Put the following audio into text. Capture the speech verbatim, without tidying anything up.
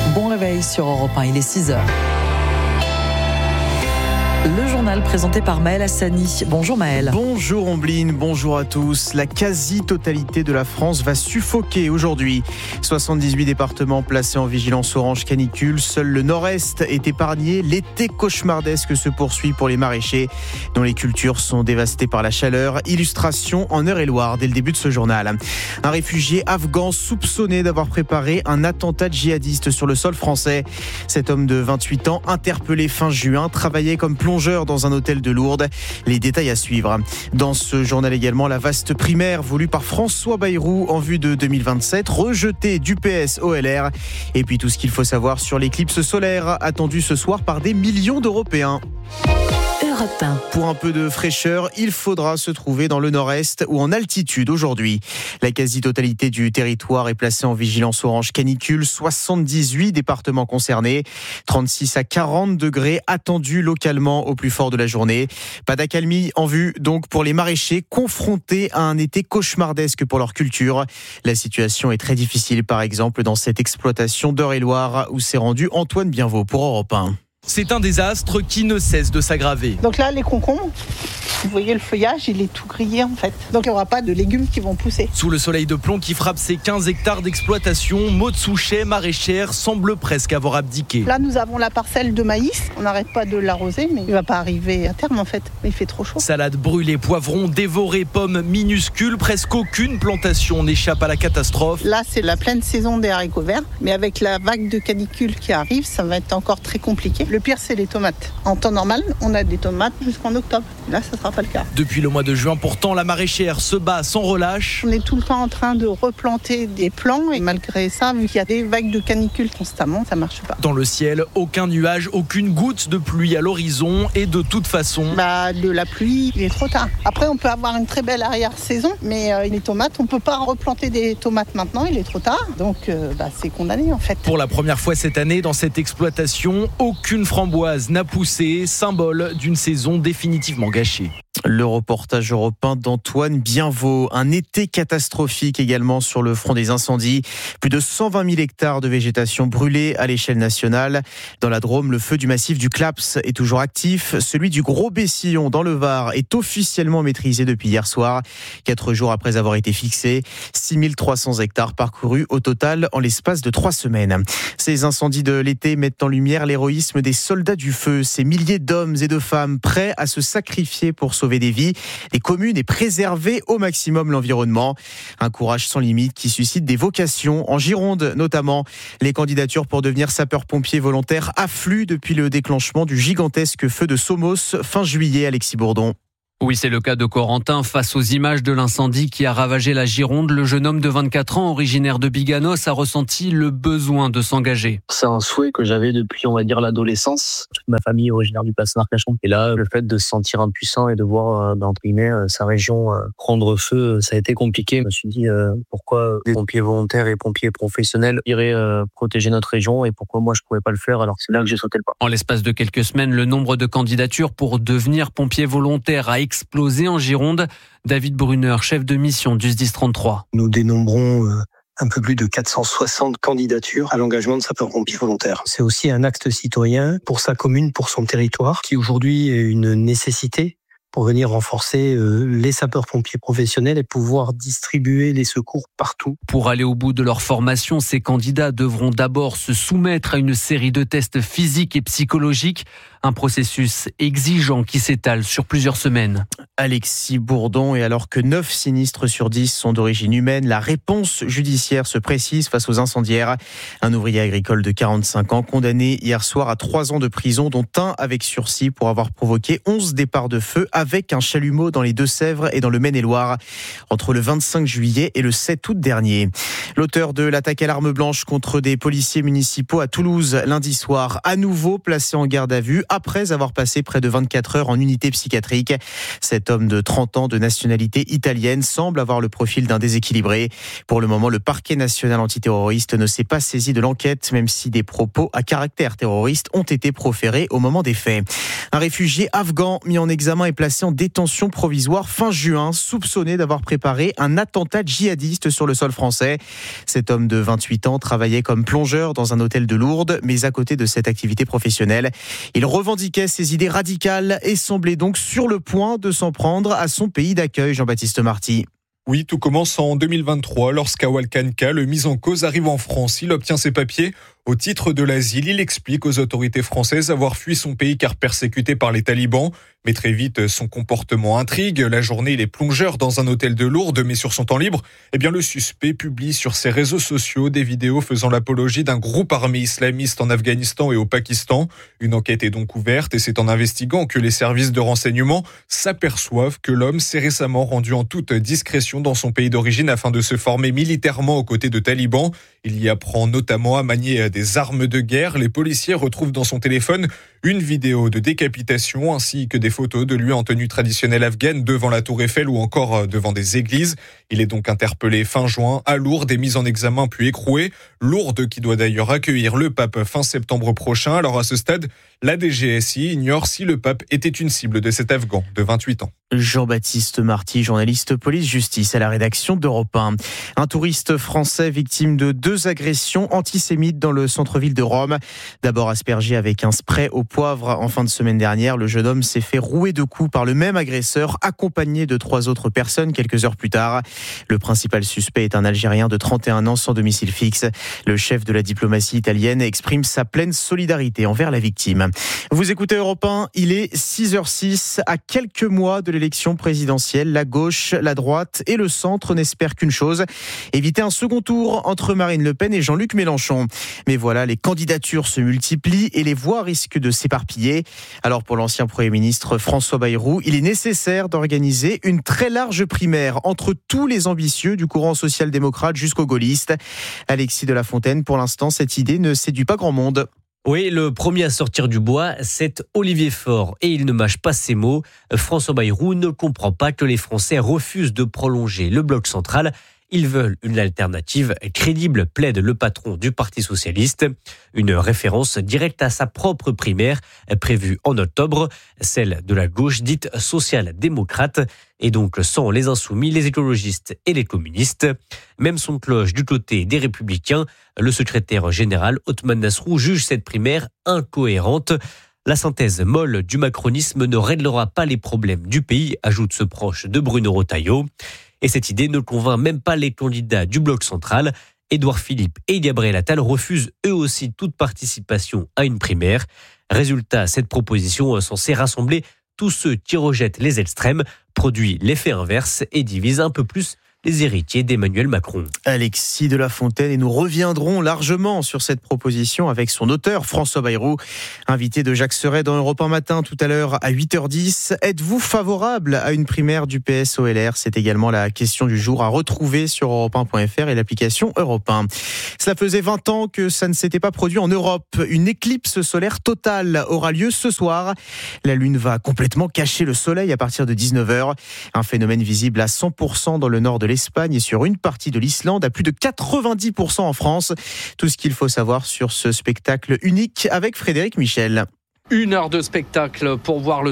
Bon réveil sur Europe un, il est six heures. Le journal présenté par Maël Hassani. Bonjour Maël. Bonjour Ombline, bonjour à tous. La quasi-totalité de la France va suffoquer aujourd'hui. soixante-dix-huit départements placés en vigilance orange canicule. Seul le nord-est est épargné. L'été cauchemardesque se poursuit pour les maraîchers, dont les cultures sont dévastées par la chaleur. Illustration en Eure-et-Loire dès le début de ce journal. Un réfugié afghan soupçonné d'avoir préparé un attentat djihadiste sur le sol français. Cet homme de vingt-huit ans, interpellé fin juin, travaillait comme plongeur dans un hôtel de Lourdes. Les détails à suivre. Dans ce journal également, la vaste primaire voulue par François Bayrou en vue de deux mille vingt-sept, rejetée du P S au L R. Et puis tout ce qu'il faut savoir sur l'éclipse solaire attendue ce soir par des millions d'Européens. Pour un peu de fraîcheur, il faudra se trouver dans le nord-est ou en altitude aujourd'hui. La quasi-totalité du territoire est placée en vigilance orange canicule. soixante-dix-huit départements concernés. trente-six à quarante degrés attendus localement au plus fort de la journée. Pas d'accalmie en vue donc pour les maraîchers confrontés à un été cauchemardesque pour leur culture. La situation est très difficile par exemple dans cette exploitation d'Eure-et-Loire où s'est rendu Antoine Bienvaux pour Europe un. C'est un désastre qui ne cesse de s'aggraver. Donc là, les concombres, vous voyez le feuillage, il est tout grillé en fait. Donc il n'y aura pas de légumes qui vont pousser. Sous le soleil de plomb qui frappe ses quinze hectares d'exploitation, Maud Souchet, maraîchère, semble presque avoir abdiqué. Là, nous avons la parcelle de maïs. On n'arrête pas de l'arroser, mais il ne va pas arriver à terme en fait. Il fait trop chaud. Salade brûlée, poivrons dévorés, pommes minuscules. Presque aucune plantation n'échappe à la catastrophe. Là, c'est la pleine saison des haricots verts. Mais avec la vague de canicule qui arrive, ça va être encore très compliqué. Le pire, c'est les tomates. En temps normal, on a des tomates jusqu'en octobre. Là, ça ne sera pas le cas. Depuis le mois de juin, pourtant, la maraîchère se bat sans relâche. On est tout le temps en train de replanter des plants et malgré ça, vu qu'il y a des vagues de canicule constamment, ça ne marche pas. Dans le ciel, aucun nuage, aucune goutte de pluie à l'horizon et de toute façon... Bah, de la pluie, il est trop tard. Après, on peut avoir une très belle arrière-saison, mais euh, les tomates, on ne peut pas replanter des tomates maintenant, il est trop tard. Donc, euh, bah, c'est condamné en fait. Pour la première fois cette année, dans cette exploitation, aucune framboise n'a poussé, symbole d'une saison définitivement gâchée. Le reportage européen d'Antoine Bienvaux. Un été catastrophique également sur le front des incendies. Plus de cent vingt mille hectares de végétation brûlés à l'échelle nationale. Dans la Drôme, le feu du massif du Claps est toujours actif. Celui du Gros Bessillon dans le Var est officiellement maîtrisé depuis hier soir. Quatre jours après avoir été fixé. six mille trois cents hectares parcourus au total en l'espace de trois semaines. Ces incendies de l'été mettent en lumière l'héroïsme des soldats du feu. Ces milliers d'hommes et de femmes prêts à se sacrifier pour sauver des vies, des communes et préserver au maximum l'environnement. Un courage sans limite qui suscite des vocations. En Gironde notamment, les candidatures pour devenir sapeur-pompier volontaire affluent depuis le déclenchement du gigantesque feu de Somos fin juillet. Alexis Bourdon. Oui, c'est le cas de Corentin. Face aux images de l'incendie qui a ravagé la Gironde, le jeune homme de vingt-quatre ans, originaire de Biganos, a ressenti le besoin de s'engager. C'est un souhait que j'avais depuis, on va dire, l'adolescence. Toute ma famille est originaire du bassin d'Arcachon. Et là, le fait de se sentir impuissant et de voir, entre guillemets, sa région prendre feu, ça a été compliqué. Je me suis dit, euh, pourquoi des pompiers volontaires et pompiers professionnels iraient euh, protéger notre région et pourquoi moi je pouvais pas le faire. Alors c'est là que j'ai sauté le pas. En l'espace de quelques semaines, le nombre de candidatures pour devenir pompier volontaire a explosé en Gironde. David Brunner, chef de mission du S D I S trente-trois. Nous dénombrons euh, un peu plus de quatre cent soixante candidatures à l'engagement de sapeurs-pompiers volontaires. C'est aussi un acte citoyen pour sa commune, pour son territoire, qui aujourd'hui est une nécessité pour venir renforcer euh, les sapeurs-pompiers professionnels et pouvoir distribuer les secours partout. Pour aller au bout de leur formation, ces candidats devront d'abord se soumettre à une série de tests physiques et psychologiques, un processus exigeant qui s'étale sur plusieurs semaines. Alexis Bourdon, et alors que neuf sinistres sur dix sont d'origine humaine, la réponse judiciaire se précise face aux incendiaires. Un ouvrier agricole de quarante-cinq ans condamné hier soir à trois ans de prison, dont un avec sursis pour avoir provoqué onze départs de feu avec un chalumeau dans les Deux-Sèvres et dans le Maine-et-Loire entre le vingt-cinq juillet et le sept août dernier. L'auteur de l'attaque à l'arme blanche contre des policiers municipaux à Toulouse lundi soir, à nouveau placé en garde à vue après avoir passé près de vingt-quatre heures en unité psychiatrique. Cet homme de trente ans de nationalité italienne semble avoir le profil d'un déséquilibré. Pour le moment, le parquet national antiterroriste ne s'est pas saisi de l'enquête, même si des propos à caractère terroriste ont été proférés au moment des faits. Un réfugié afghan mis en examen et placé placé en détention provisoire fin juin, soupçonné d'avoir préparé un attentat djihadiste sur le sol français. Cet homme de vingt-huit ans travaillait comme plongeur dans un hôtel de Lourdes, mais à côté de cette activité professionnelle, il revendiquait ses idées radicales et semblait donc sur le point de s'en prendre à son pays d'accueil, Jean-Baptiste Marty. Oui, tout commence en deux mille vingt-trois, lorsqu'Awal Kanka, le mis en cause, arrive en France. Il obtient ses papiers au titre de l'asile. Il explique aux autorités françaises avoir fui son pays car persécuté par les talibans. Mais très vite, son comportement intrigue. La journée, il est plongeur dans un hôtel de Lourdes, mais sur son temps libre, eh bien, le suspect publie sur ses réseaux sociaux des vidéos faisant l'apologie d'un groupe armé islamiste en Afghanistan et au Pakistan. Une enquête est donc ouverte et c'est en investiguant que les services de renseignement s'aperçoivent que l'homme s'est récemment rendu en toute discrétion dans son pays d'origine afin de se former militairement aux côtés de talibans. Il y apprend notamment à manier des armes de guerre. Les policiers retrouvent dans son téléphone une vidéo de décapitation ainsi que des photos de lui en tenue traditionnelle afghane devant la tour Eiffel ou encore devant des églises. Il est donc interpellé fin juin à Lourdes et mis en examen puis écroué. Lourdes qui doit d'ailleurs accueillir le pape fin septembre prochain. Alors à ce stade, la D G S I ignore si le pape était une cible de cet Afghan de vingt-huit ans. Jean-Baptiste Marty, journaliste police-justice à la rédaction d'Europe un. Un touriste français victime de deux agressions antisémites dans le centre-ville de Rome. D'abord aspergé avec un spray au poivre en fin de semaine dernière, le jeune homme s'est fait rouer de coups par le même agresseur, accompagné de trois autres personnes quelques heures plus tard. Le principal suspect est un Algérien de trente et un ans sans domicile fixe. Le chef de la diplomatie italienne exprime sa pleine solidarité envers la victime. Vous écoutez Europe un, il est six heures six, à quelques mois de l'élection présidentielle. La gauche, la droite et le centre n'espèrent qu'une chose, éviter un second tour entre Marine Le Pen et Jean-Luc Mélenchon. Mais voilà, les candidatures se multiplient et les voix risquent de s'éparpiller. Alors pour l'ancien Premier ministre François Bayrou, il est nécessaire d'organiser une très large primaire entre tous les ambitieux du courant social-démocrate jusqu'aux gaullistes. Alexis de la Fontaine, pour l'instant, cette idée ne séduit pas grand monde. Oui, le premier à sortir du bois, c'est Olivier Faure. Et il ne mâche pas ses mots. François Bayrou ne comprend pas que les Français refusent de prolonger le bloc central. Ils veulent une alternative crédible, plaide le patron du Parti socialiste. Une référence directe à sa propre primaire, prévue en octobre, celle de la gauche dite social-démocrate, et donc sans les insoumis, les écologistes et les communistes. Même son cloche du côté des Républicains. Le secrétaire général Othman Nasrou juge cette primaire incohérente. La synthèse molle du macronisme ne réglera pas les problèmes du pays, ajoute ce proche de Bruno Retailleau. Et cette idée ne convainc même pas les candidats du bloc central. Édouard Philippe et Gabriel Attal refusent eux aussi toute participation à une primaire. Résultat, cette proposition censée rassembler tous ceux qui rejettent les extrêmes produit l'effet inverse et divise un peu plus les héritiers d'Emmanuel Macron. Alexis de la Fontaine, et nous reviendrons largement sur cette proposition avec son auteur François Bayrou, invité de Jacques Serret dans Europe un matin tout à l'heure à huit heures dix. Êtes-vous favorable à une primaire du P S O L R? C'est également la question du jour à retrouver sur europe un point f r et l'application Europe un. Cela faisait vingt ans que ça ne s'était pas produit en Europe. Une éclipse solaire totale aura lieu ce soir. La Lune va complètement cacher le soleil à partir de dix-neuf heures. Un phénomène visible à cent pour cent dans le nord de l'Espagne et sur une partie de l'Islande, à plus de quatre-vingt-dix pour cent en France. Tout ce qu'il faut savoir sur ce spectacle unique avec Frédéric Michel. Une heure de spectacle pour voir le